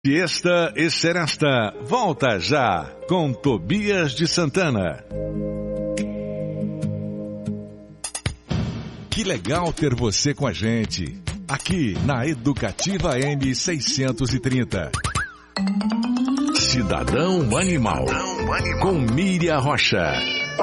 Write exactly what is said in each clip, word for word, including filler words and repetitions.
Esta e Seresta volta já com Tobias de Santana. Que legal ter você com a gente, aqui na Educativa M seiscentos e trinta. Cidadão Animal, com Miriam Rocha.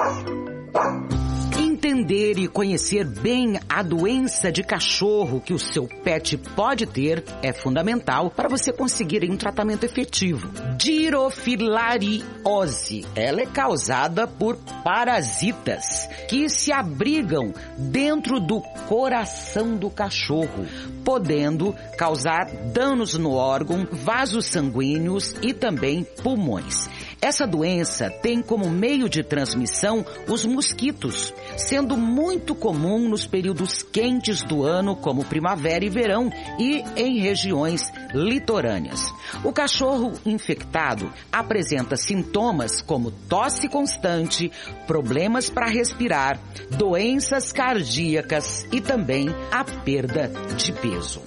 Entender e conhecer bem a doença de cachorro que o seu pet pode ter é fundamental para você conseguir um tratamento efetivo. Dirofilariose. Ela é causada por parasitas que se abrigam dentro do coração do cachorro, podendo causar danos no órgão, vasos sanguíneos e também pulmões. Essa doença tem como meio de transmissão os mosquitos, sendo muito comum nos períodos quentes do ano, como primavera e verão, e em regiões litorâneas. O cachorro infectado apresenta sintomas como tosse constante, problemas para respirar, doenças cardíacas e também a perda de peso.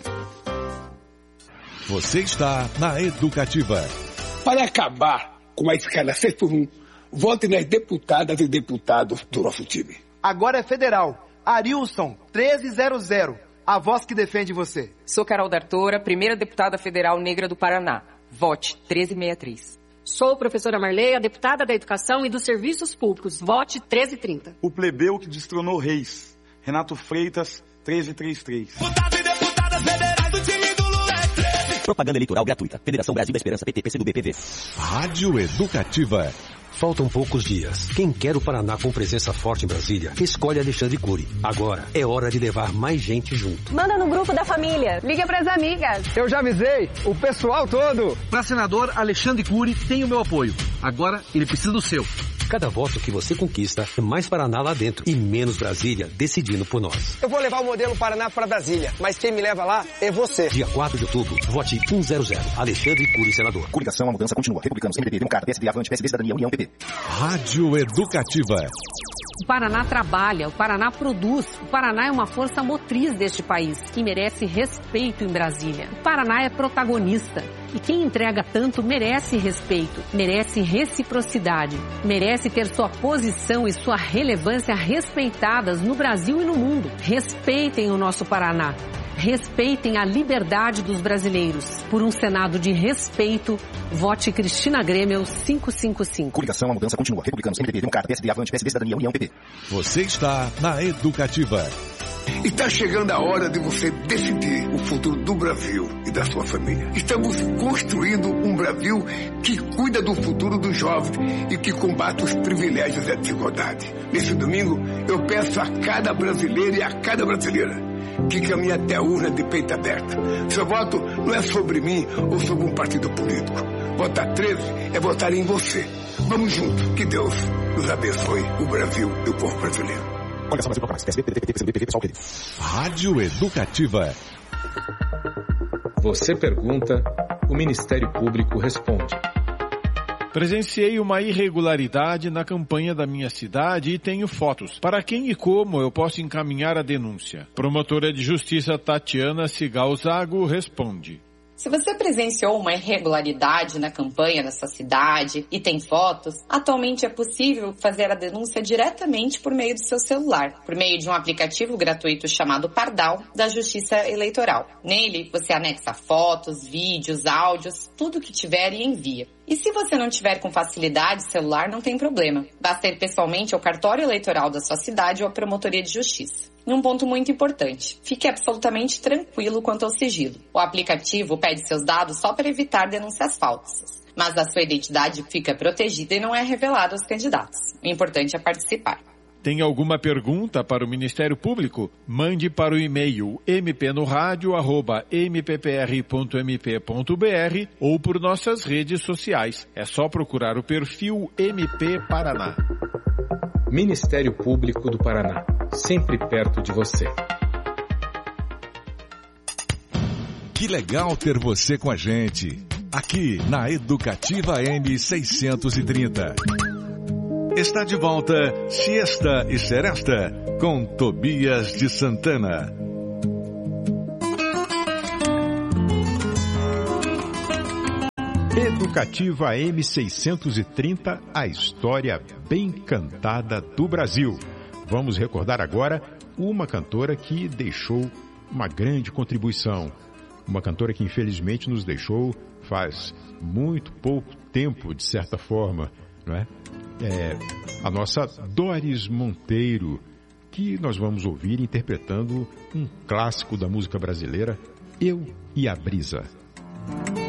Você está na Educativa. Para acabar com a escala seis por um, vote nas deputadas e deputados do nosso time. Agora é federal. Arilson, treze zero zero. A voz que defende você. Sou Carol D'Artora, primeira deputada federal negra do Paraná. Vote treze sessenta e três. Sou professora Marleia, deputada da Educação e dos Serviços Públicos. Vote treze trinta. O plebeu que destronou reis. Renato Freitas, treze trinta e três. Deputados e deputadas federais do time do Lula é treze. Propaganda eleitoral gratuita. Federação Brasil da Esperança, P T, P C do B, P V. Rádio Educativa. Faltam poucos dias. Quem quer o Paraná com presença forte em Brasília, escolhe Alexandre Cury. Agora é hora de levar mais gente junto. Manda no grupo da família. Liga pras amigas. Eu já avisei. O pessoal todo. Para senador Alexandre Cury tem o meu apoio. Agora ele precisa do seu. Cada voto que você conquista é mais Paraná lá dentro e menos Brasília decidindo por nós. Eu vou levar o modelo Paraná para Brasília, mas quem me leva lá é você. Dia quatro de outubro, vote cento. Alexandre Cury, senador. Coligação, a mudança continua. Republicanos, M D B, Democrata, P S D, Avante, P S D, Cidadania, União, P P. Rádio Educativa. O Paraná trabalha, o Paraná produz, o Paraná é uma força motriz deste país, que merece respeito em Brasília. O Paraná é protagonista e quem entrega tanto merece respeito, merece reciprocidade, merece ter sua posição e sua relevância respeitadas no Brasil e no mundo. Respeitem o nosso Paraná. Respeitem a liberdade dos brasileiros. Por um Senado de respeito, vote Cristina Grêmio quinhentos e cinquenta e cinco. Coligação, a mudança continua. Republicanos, M D B, Democrata, P S D, Avante, P S D, Cidadania, União, P P. Você está na Educativa. Está chegando a hora de você decidir o futuro do Brasil e da sua família. Estamos construindo um Brasil que cuida do futuro dos jovens e que combate os privilégios e a desigualdade. Nesse domingo, eu peço a cada brasileiro e a cada brasileira que caminhe até a urna de peito aberto. Seu voto não é sobre mim ou sobre um partido político. Votar treze é votar em você. Vamos juntos. Que Deus nos abençoe, o Brasil e o povo brasileiro. Olha só, Brasil, P S D, P T, P C do B, P V, pessoal, P D. Rádio Educativa. Você pergunta, o Ministério Público responde. Presenciei uma irregularidade na campanha da minha cidade e tenho fotos. Para quem e como eu posso encaminhar a denúncia? Promotora de Justiça Tatiana Cigal Zago responde. Se você presenciou uma irregularidade na campanha da sua cidade e tem fotos, atualmente é possível fazer a denúncia diretamente por meio do seu celular, por meio de um aplicativo gratuito chamado Pardal da Justiça Eleitoral. Nele, você anexa fotos, vídeos, áudios, tudo que tiver e envia. E se você não tiver com facilidade celular, não tem problema. Basta ir pessoalmente ao cartório eleitoral da sua cidade ou à promotoria de justiça. E um ponto muito importante, fique absolutamente tranquilo quanto ao sigilo. O aplicativo pede seus dados só para evitar denúncias falsas, mas a sua identidade fica protegida e não é revelada aos candidatos. O importante é participar. Tem alguma pergunta para o Ministério Público? Mande para o e-mail m p no radio arroba m p p r ponto m p ponto b r ou por nossas redes sociais. É só procurar o perfil M P Paraná. Ministério Público do Paraná, sempre perto de você. Que legal ter você com a gente, aqui na Educativa M seiscentos e trinta. Está de volta, Siesta e Seresta, com Tobias de Santana. Educativa M seiscentos e trinta, a história bem cantada do Brasil. Vamos recordar agora uma cantora que deixou uma grande contribuição. Uma cantora que infelizmente nos deixou faz muito pouco tempo, de certa forma, não é? É a nossa Doris Monteiro, que nós vamos ouvir interpretando um clássico da música brasileira, Eu e a Brisa.